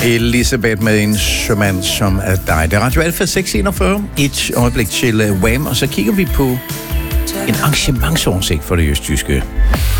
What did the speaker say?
Elisabeth med en sømand som er dig. Det er Radio Alfa 641. Et øjeblik til Wham, og så kigger vi på en arrangementsoversigt for det østjyske.